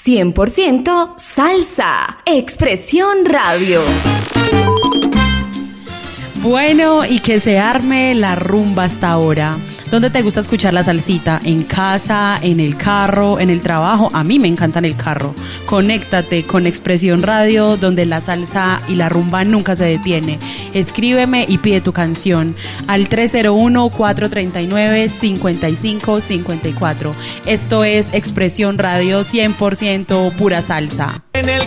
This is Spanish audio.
100% salsa. Expresión Radio. Bueno, y que se arme la rumba hasta ahora. ¿Dónde te gusta escuchar la salsita? ¿En casa, en el carro, en el trabajo? A mí me encanta en el carro. Conéctate con Expresión Radio, donde la salsa y la rumba nunca se detiene. Escríbeme y pide tu canción al 301-439-5554. Esto es Expresión Radio, 100% pura salsa. En el